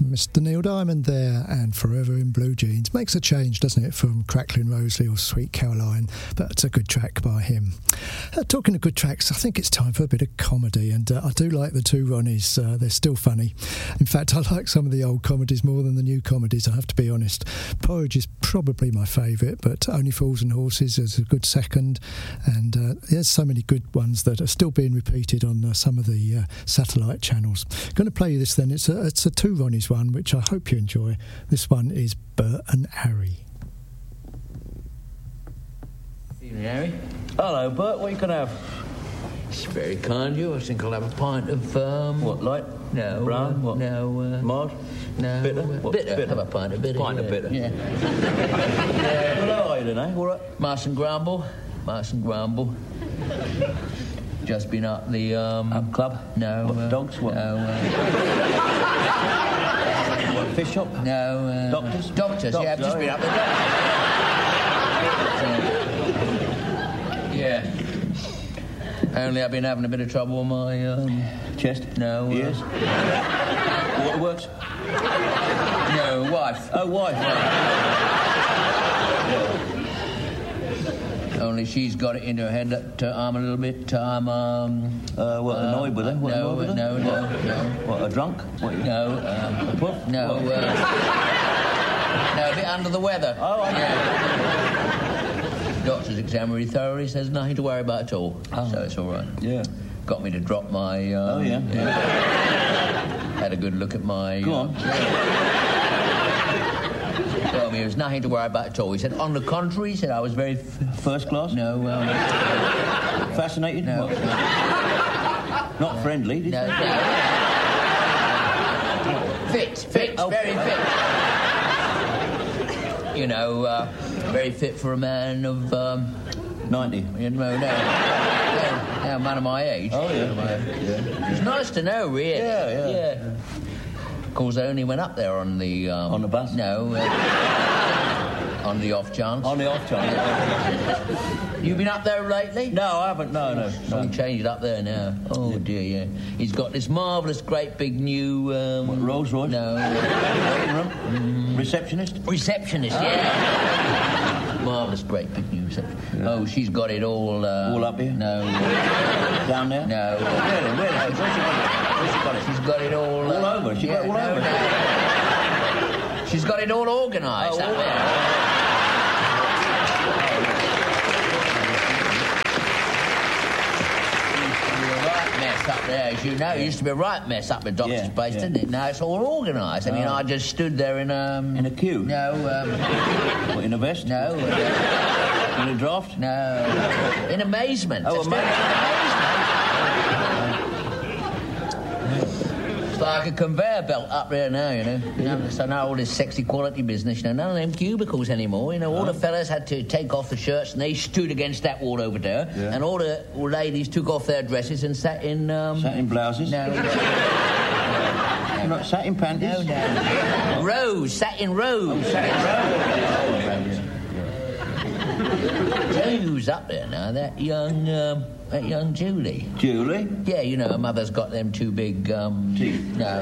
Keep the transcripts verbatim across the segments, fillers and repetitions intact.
Mister Neil Diamond there, and Forever in Blue Jeans. Makes a change, doesn't it, from Crackling Rosalie or Sweet Caroline, but it's a good track by him. Uh, talking of good tracks, I think it's time for a bit of comedy, and uh, I do like the two Ronnies. Uh, they're still funny. In fact, I like some of the old comedies more than the new comedies, I have to be honest. Porridge is probably my favourite, but Only Fools and Horses is a good second, and uh, there's so many good ones that are still being repeated on uh, some of the uh, satellite channels. Going to play you this then. It's a, it's a two Ronnies one, which I hope you enjoy. This one is Bert and Harry. Evening, Harry. Hello, Bert. What are you going to have? It's very kind of you. I think I'll have a pint of, um... What, light? No. Brown? Uh, What? No. Uh, Mild? No. Bitter? Uh, What? bitter. Bitter. Have a pint of bitter. Pint yeah. of bitter? Yeah. yeah. Well, how are you then, eh? All right? Mars and Grumble. Mars and Grumble. Just been up the, um... Up club? No. What, uh, dogs? What? No. Uh, what, fish shop? no. Uh, Doctors? Doctors, Doctors, yeah. I've just oh, been yeah. up the doctors. Yeah. Only I've been having a bit of trouble with my, um... Chest? No. Uh, Ears? Waterworks? No, wife. Oh, wife. Only she's got it in her head that uh, I'm a little bit, um, um... Uh, what, annoyed with her? What, no, annoyed with her? no, no, what? no. What, a drunk? What, you- No, um... a puff? No, What? uh... no, a bit under the weather. Oh, I know. Yeah. Doctor's examined me thoroughly, says nothing to worry about at all. Oh. So it's all right. Yeah. Got me to drop my, um... Oh, yeah. yeah. Had a good look at my... Go uh, on. Told me there was nothing to worry about at all. He said, on the contrary, he said I was very... F- First class? no, um... Fascinated? No. What? Not friendly, did No, you? no. Fit, fit, Oh. very fit. You know, uh, very fit for a man of, um... ninety. You know, no, no, no, a man of my age. Oh, yeah. Man of my age. Yeah. It's nice to know, really. Yeah, yeah. Yeah. Of course, I only went up there on the... Um, On the bus? No. Uh, on the off chance. On the off chance. You been up there lately? No, I haven't. No, no. Something no. changed up there now. Oh, Yeah. dear, yeah. He's got this marvellous, great, big new... Um, What, Rolls Royce? No. Waiting room? Receptionist? Receptionist, yeah. Marvellous, great, big new receptionist. Yeah. Oh, she's got it all... Uh, All up here? No. Down there? No. Really? Really? Where's she got it? Where's she got it? She's got it all... All uh, over? She got it all no, over? no. She's got it all organised Oh, up all there. Up there, as you know, it used to be a right mess up the doctor's Yeah, place, yeah. didn't it? Now it's all organised. I mean, Oh. I just stood there in um. In a queue? No, um, What, in a vest? no, uh, In a draft? no. In amazement. Oh, I stood amazement. in amazement. It's like a conveyor belt up there now, you know. You know, so now all this sexy quality business, you know, none of them cubicles anymore. You know, all Oh. the fellas had to take off the shirts and they stood against that wall over there, Yeah. and all the ladies took off their dresses and sat in um. Sat in blouses? No. Not sat in panties? No, no. Rows, sat in rows. Sat in blouses? Tell you who's up there now, that young, um, that young Julie. Julie? Yeah, you know, her mother's got them two big, um... Teeth? No.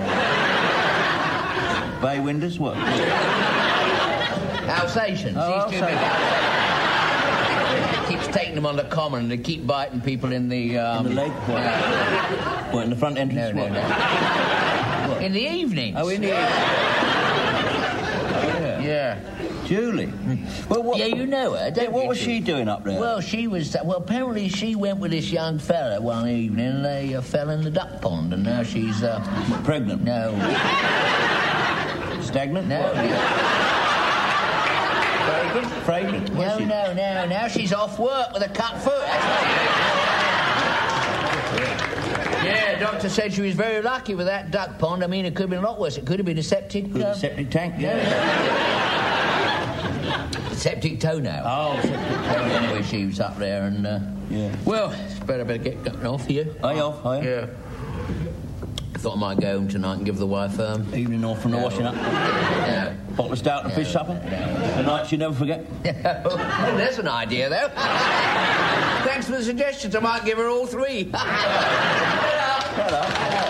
Bay windows? What? Alsatians. Oh, These two big Alsatians. Keeps taking them on the common and they keep biting people in the, um... In the leg? What? No, What, in the front entrance? no, no. What? no. In the evenings. Oh, in the evening. Yeah. Yeah. Julie? Well, what, Yeah, you know her, don't yeah, what you, was Julie? she doing up there? Well, she was... Well, apparently she went with this young fella one evening and they uh, fell in the duck pond and now she's, uh... Pregnant? No. Stagnant? No. What? Fragrant? Fragrant? What's No, she? no, no. Now she's off work with a cut foot. Yeah, doctor said she was very lucky with that duck pond. I mean, it could have been a lot worse. It could have been a septic... Could uh, have septic tank? Yeah. Septic toenail. Oh, septic tank. Anyway, she was up there and... Uh, Yeah. Well, it's better, better get going off here. Are you off, are you? Yeah. I thought I might go home tonight and give the wife... Um, Evening off from the No. washing up? no. Bottle of stout and fish supper? A night you never forget? Oh, there's an idea, though. Thanks for the suggestions. I might give her all three. Shut up.